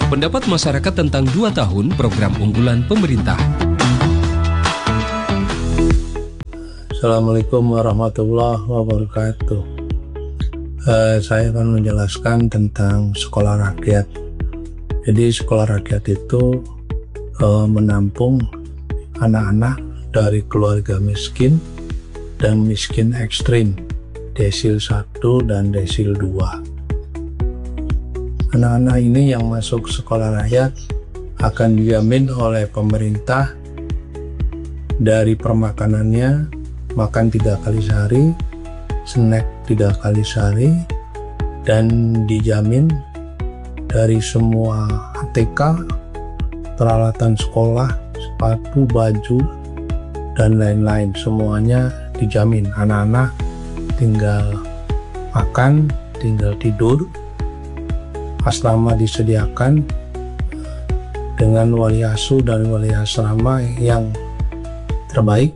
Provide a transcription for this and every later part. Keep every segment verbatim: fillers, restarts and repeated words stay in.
pendapat masyarakat tentang dua tahun program unggulan pemerintah. Assalamualaikum warahmatullahi wabarakatuh. Uh, saya akan menjelaskan tentang sekolah rakyat. Jadi sekolah rakyat itu uh, menampung anak-anak dari keluarga miskin dan miskin ekstrim, desil satu dan desil dua. Anak-anak ini yang masuk sekolah rakyat akan dijamin oleh pemerintah dari permakanannya, makan tiga kali sehari, snack tiga kali sehari, dan dijamin dari semua A T K, peralatan sekolah, sepatu, baju, dan lain-lain. Semuanya dijamin. Anak-anak tinggal makan, tinggal tidur. Asrama disediakan dengan wali asuh dan wali asrama yang terbaik.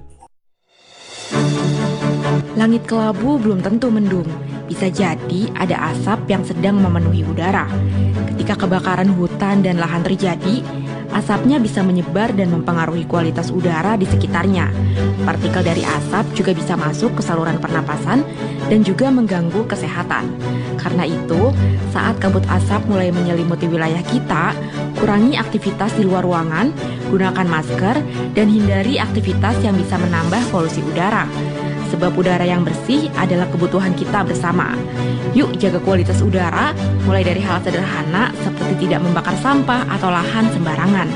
Langit kelabu belum tentu mendung. Bisa jadi ada asap yang sedang memenuhi udara. Ketika kebakaran hutan dan lahan terjadi, asapnya bisa menyebar dan mempengaruhi kualitas udara di sekitarnya. Partikel dari asap juga bisa masuk ke saluran pernapasan dan juga mengganggu kesehatan. Karena itu, saat kabut asap mulai menyelimuti wilayah kita, kurangi aktivitas di luar ruangan, gunakan masker, dan hindari aktivitas yang bisa menambah polusi udara. Sebab udara yang bersih adalah kebutuhan kita bersama. Yuk jaga kualitas udara, mulai dari hal sederhana seperti tidak membakar sampah atau lahan sembarangan.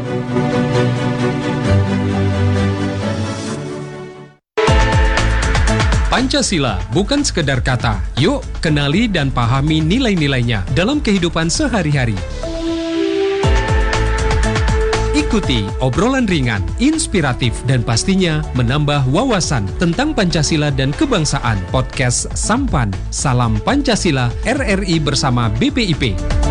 Pancasila bukan sekedar kata. Yuk kenali dan pahami nilai-nilainya dalam kehidupan sehari-hari. Ikuti obrolan ringan, inspiratif, dan pastinya menambah wawasan tentang Pancasila dan kebangsaan. Podcast Sampan, Salam Pancasila, R R I bersama B P I P.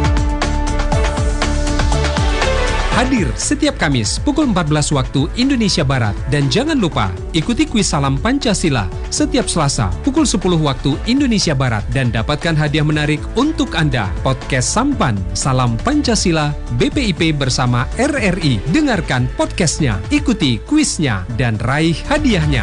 Hadir setiap Kamis pukul empat belas waktu Indonesia Barat. Dan jangan lupa ikuti kuis Salam Pancasila setiap Selasa pukul sepuluh waktu Indonesia Barat. Dan dapatkan hadiah menarik untuk Anda. Podcast Sampan, Salam Pancasila, B P I P bersama R R I. Dengarkan podcastnya, ikuti kuisnya, dan raih hadiahnya.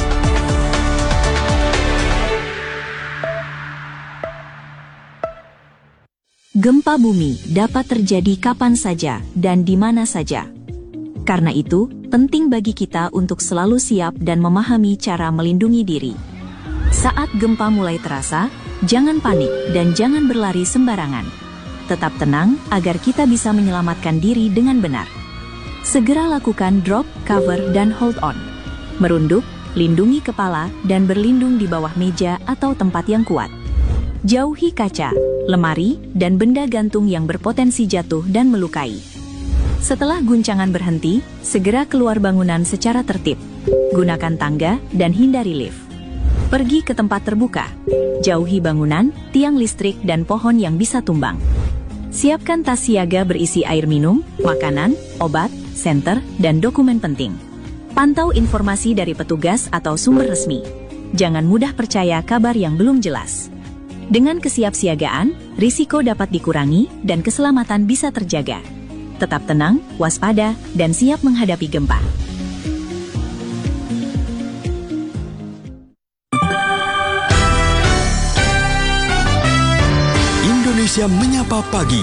Gempa bumi dapat terjadi kapan saja dan di mana saja. Karena itu, penting bagi kita untuk selalu siap dan memahami cara melindungi diri. Saat gempa mulai terasa, jangan panik dan jangan berlari sembarangan. Tetap tenang agar kita bisa menyelamatkan diri dengan benar. Segera lakukan drop, cover, dan hold on. Merunduk, lindungi kepala, dan berlindung di bawah meja atau tempat yang kuat. Jauhi kaca, lemari, dan benda gantung yang berpotensi jatuh dan melukai. Setelah guncangan berhenti, segera keluar bangunan secara tertib. Gunakan tangga dan hindari lift. Pergi ke tempat terbuka. Jauhi bangunan, tiang listrik, dan pohon yang bisa tumbang. Siapkan tas siaga berisi air minum, makanan, obat, senter, dan dokumen penting. Pantau informasi dari petugas atau sumber resmi. Jangan mudah percaya kabar yang belum jelas. Dengan kesiapsiagaan, risiko dapat dikurangi dan keselamatan bisa terjaga. Tetap tenang, waspada, dan siap menghadapi gempa. Indonesia Menyapa Pagi.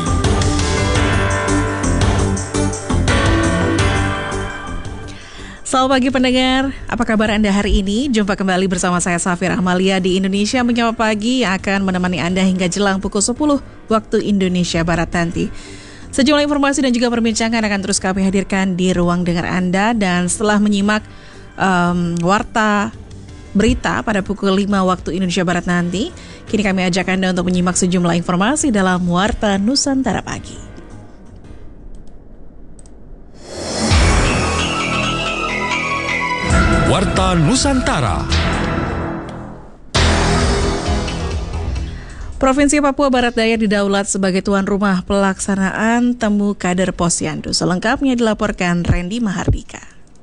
Selamat pagi pendengar, apa kabar Anda hari ini? Jumpa kembali bersama saya Safira Amalia di Indonesia Menyapa Pagi yang akan menemani Anda hingga jelang pukul sepuluh waktu Indonesia Barat nanti. Sejumlah informasi dan juga perbincangan akan terus kami hadirkan di ruang dengar Anda. Dan setelah menyimak um, warta berita pada pukul lima waktu Indonesia Barat nanti, kini kami ajak Anda untuk menyimak sejumlah informasi dalam Warta Nusantara Pagi. Warta Nusantara. Provinsi Papua Barat Daya didaulat sebagai tuan rumah pelaksanaan Temu Kader Posyandu. Selengkapnya dilaporkan Randy Mahardika.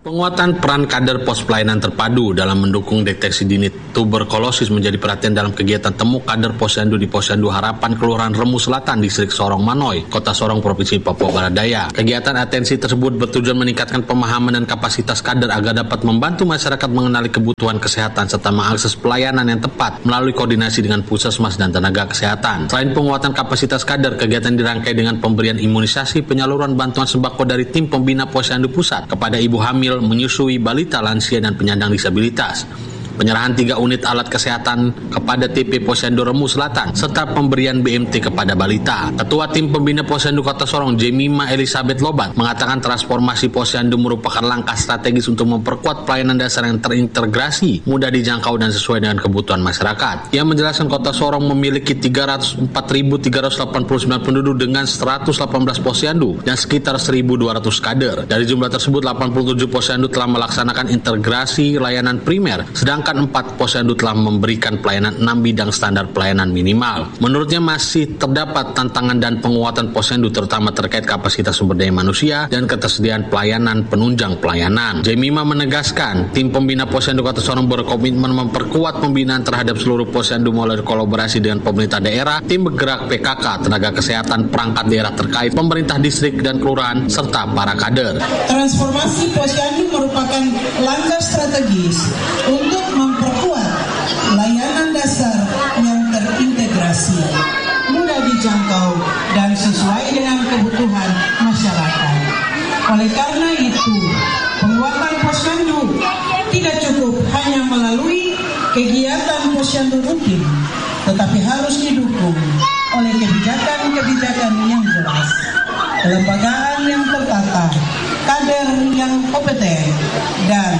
Penguatan peran kader pos pelayanan terpadu dalam mendukung deteksi dini tuberkulosis menjadi perhatian dalam kegiatan temu kader Posyandu di Posyandu Harapan Kelurahan Remu Selatan, Distrik Sorong Manoy, Kota Sorong, Provinsi Papua Barat Daya. Kegiatan atensi tersebut bertujuan meningkatkan pemahaman dan kapasitas kader agar dapat membantu masyarakat mengenali kebutuhan kesehatan serta mengakses pelayanan yang tepat melalui koordinasi dengan puskesmas dan tenaga kesehatan. Selain penguatan kapasitas kader, kegiatan dirangkai dengan pemberian imunisasi, penyaluran bantuan sembako dari tim pembina Posyandu Pusat kepada ibu hamil, menyusui, balita, lansia, dan penyandang disabilitas. Penyerahan tiga unit alat kesehatan kepada T P Posyandu Remu Selatan, serta pemberian B M T kepada balita. Ketua Tim Pembina Posyandu Kota Sorong, Jemima Elizabeth Lobat, mengatakan transformasi Posyandu merupakan langkah strategis untuk memperkuat pelayanan dasar yang terintegrasi, mudah dijangkau, dan sesuai dengan kebutuhan masyarakat. Ia menjelaskan Kota Sorong memiliki tiga ratus empat ribu tiga ratus delapan puluh sembilan penduduk dengan seratus delapan belas posyandu dan sekitar seribu dua ratus kader. Dari jumlah tersebut, delapan puluh tujuh posyandu telah melaksanakan integrasi layanan primer, sedang sedangkan empat posyandu telah memberikan pelayanan enam bidang standar pelayanan minimal. Menurutnya masih terdapat tantangan dan penguatan posyandu terutama terkait kapasitas sumber daya manusia dan ketersediaan pelayanan penunjang pelayanan. Jemima menegaskan, tim pembina Posyandu Kota Sorong berkomitmen memperkuat pembinaan terhadap seluruh posyandu melalui kolaborasi dengan pemerintah daerah, tim bergerak P K K, tenaga kesehatan, perangkat daerah terkait, pemerintah distrik dan kelurahan, serta para kader. Transformasi posyandu merupakan langkah strategis untuk memperkuat layanan dasar yang terintegrasi, mudah dijangkau, dan sesuai dengan kebutuhan masyarakat. Oleh karena itu, penguatan posyandu tidak cukup hanya melalui kegiatan posyandu rutin, tetapi harus didukung oleh kebijakan-kebijakan yang jelas, kelembagaan yang tertata, kader yang kompeten, dan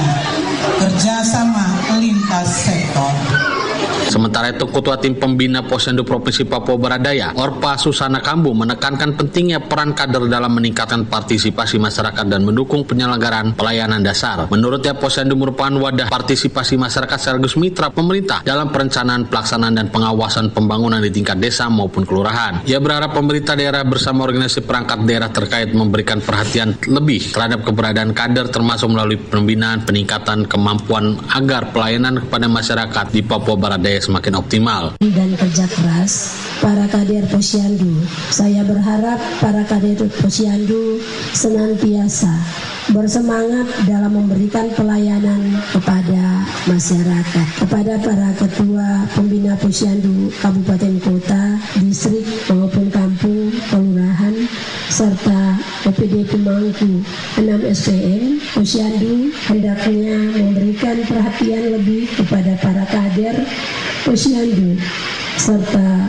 kerjasama lintas sektor. Sementara itu, Ketua Tim Pembina Posyandu Provinsi Papua Barat Daya, Orpa Susana Kambu, menekankan pentingnya peran kader dalam meningkatkan partisipasi masyarakat dan mendukung penyelenggaraan pelayanan dasar. Menurutnya, posyandu merupakan wadah partisipasi masyarakat sekaligus mitra pemerintah dalam perencanaan, pelaksanaan, dan pengawasan pembangunan di tingkat desa maupun kelurahan. Ia berharap pemerintah daerah bersama organisasi perangkat daerah terkait memberikan perhatian lebih terhadap keberadaan kader, termasuk melalui pembinaan, peningkatan kemampuan agar pelayanan kepada masyarakat di Papua Barat Daya semakin optimal. Dan kerja keras para kader posyandu. Saya berharap para kader posyandu senantiasa bersemangat dalam memberikan pelayanan kepada masyarakat. Kepada para ketua pembina posyandu kabupaten kota, distrik maupun kampung, kelurahan, serta O P D pemangku enam S P M, posyandu hendaknya memberikan perhatian lebih kepada para kader posyandu serta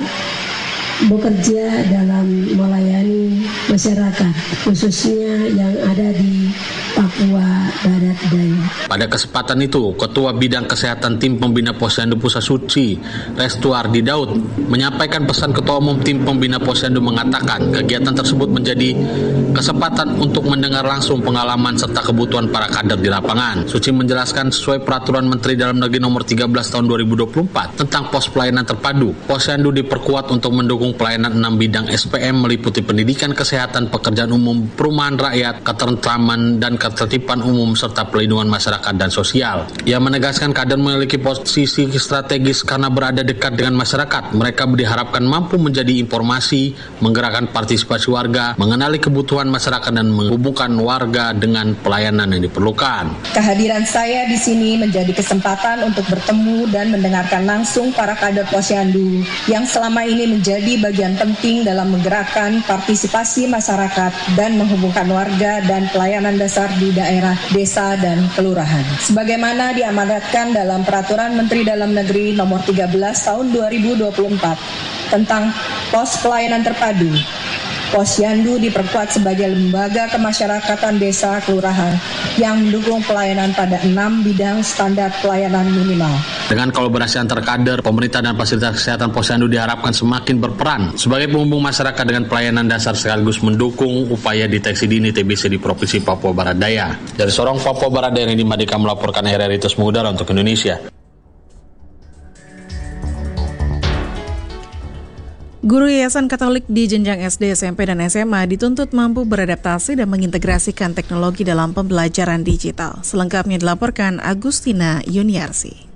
bekerja dalam melayani masyarakat, khususnya yang ada di Papua Barat Daya. Pada kesempatan itu, Ketua Bidang Kesehatan Tim Pembina Posyandu Pusat Suci, Restuardi Daud, menyampaikan pesan Ketua Umum Tim Pembina Posyandu mengatakan kegiatan tersebut menjadi kesempatan untuk mendengar langsung pengalaman serta kebutuhan para kader di lapangan. Suci menjelaskan sesuai Peraturan Menteri Dalam Negeri Nomor tiga belas Tahun dua ribu dua puluh empat tentang pos pelayanan terpadu, posyandu diperkuat untuk mendukung pelayanan enam bidang S P M meliputi pendidikan, kesehatan, pekerjaan umum, perumahan rakyat, ketentraman dan ketertiban umum, serta pelindungan masyarakat dan sosial. Ia menegaskan kader memiliki posisi strategis karena berada dekat dengan masyarakat. Mereka diharapkan mampu menjadi informasi, menggerakkan partisipasi warga, mengenali kebutuhan masyarakat dan menghubungkan warga dengan pelayanan yang diperlukan. Kehadiran saya di sini menjadi kesempatan untuk bertemu dan mendengarkan langsung para kader posyandu yang selama ini menjadi bagian penting dalam menggerakkan partisipasi masyarakat dan menghubungkan warga dan pelayanan dasar di daerah, desa, dan kelurahan. Sebagaimana diamanatkan dalam Peraturan Menteri Dalam Negeri Nomor tiga belas Tahun dua ribu dua puluh empat tentang pos pelayanan terpadu, posyandu diperkuat sebagai lembaga kemasyarakatan desa kelurahan yang mendukung pelayanan pada enam bidang standar pelayanan minimal. Dengan kolaborasi antar kader, pemerintah dan fasilitas kesehatan posyandu diharapkan semakin berperan sebagai penghubung masyarakat dengan pelayanan dasar sekaligus mendukung upaya deteksi dini T B C di Provinsi Papua Barat Daya. Dari Sorong, Papua Barat Daya, ini Madika melaporkan R R I Terus Mengudara untuk Indonesia. Guru Yayasan Katolik di jenjang S D, S M P, dan S M A dituntut mampu beradaptasi dan mengintegrasikan teknologi dalam pembelajaran digital. Selengkapnya dilaporkan Agustina Yuniarsi.